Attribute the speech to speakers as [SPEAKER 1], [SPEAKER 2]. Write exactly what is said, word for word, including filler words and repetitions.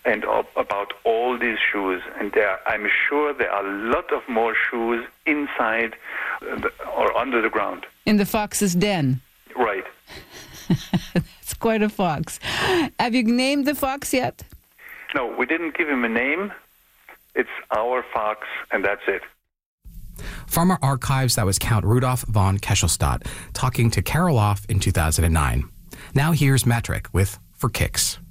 [SPEAKER 1] and ab- about all these shoes. And there, I'm sure there are a lot of more shoes inside uh, the, or under the ground.
[SPEAKER 2] In the fox's den.
[SPEAKER 1] Right.
[SPEAKER 2] It's quite a fox. Have you named the fox yet?
[SPEAKER 1] No, we didn't give him a name. It's our fox, and that's it.
[SPEAKER 3] From our archives, that was Count Rudolf von Kesselstadt talking to Carol Off in two thousand nine. Now here's Metric with For Kicks.